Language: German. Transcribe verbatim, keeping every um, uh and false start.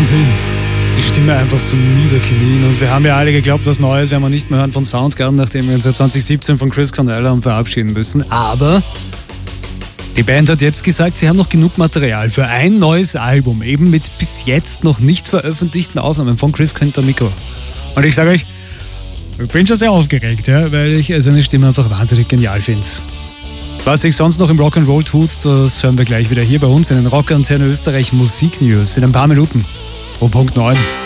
Wahnsinn. Die Stimme einfach zum Niederknien. Und wir haben ja alle geglaubt, was Neues werden wir nicht mehr hören von Soundgarden, nachdem wir uns ja zwanzig siebzehn von Chris Cornell haben verabschieden müssen. Aber die Band hat jetzt gesagt, sie haben noch genug Material für ein neues Album, eben mit bis jetzt noch nicht veröffentlichten Aufnahmen von Chris Quintamicco. Und ich sage euch, ich bin schon sehr aufgeregt, ja, weil ich seine Stimme einfach wahnsinnig genial finde. Was sich sonst noch im Rock'n'Roll tut, das hören wir gleich wieder hier bei uns in den Rocker-Antenne Österreich Musik News in ein paar Minuten. Um Punkt neun.